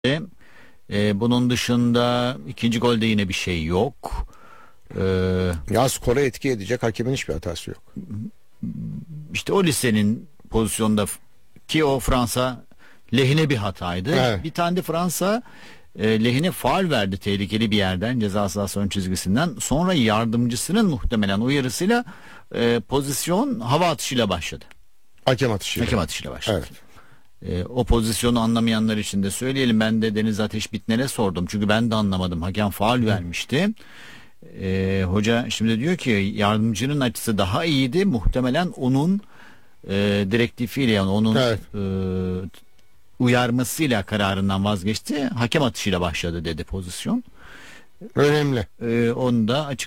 Bunun dışında ikinci golde yine bir şey yok. Ya skora etki edecek hakemin hiçbir hatası yok. İşte o listenin pozisyonda ki o Fransa lehine bir hataydı. Evet. Bir tane de Fransa lehine faul verdi tehlikeli bir yerden, ceza sahası ön çizgisinden. Sonra yardımcısının muhtemelen uyarısıyla pozisyon hava atışıyla başladı. Hakem atışıyla. Hakem atışıyla başladı. Evet. O pozisyonu anlamayanlar için de söyleyelim. Ben de Deniz Ateş Bitner'e sordum. Çünkü ben de anlamadım. Hakem faul vermişti. Hoca şimdi diyor ki yardımcının açısı daha iyiydi. Muhtemelen onun direktifiyle, yani onun Evet. uyarmasıyla kararından vazgeçti. Hakem atışıyla başladı dedi pozisyon. Önemli. Onu da açık